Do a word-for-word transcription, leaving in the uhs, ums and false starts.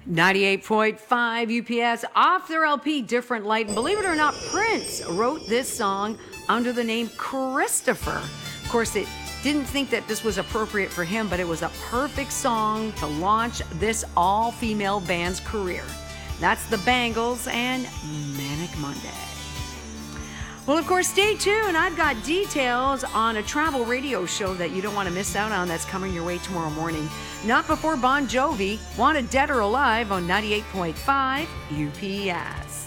ninety-eight point five U P S off their L P Different Light. And believe it or not, Prince wrote this song under the name Christopher. Of course, it didn't think that this was appropriate for him, but it was a perfect song to launch this all-female band's career. That's the Bangles and Manic Monday. Well, of course, stay tuned. I've got details on a travel radio show that you don't want to miss out on that's coming your way tomorrow morning. Not before Bon Jovi, Wanted Dead or Alive on ninety-eight point five U P S.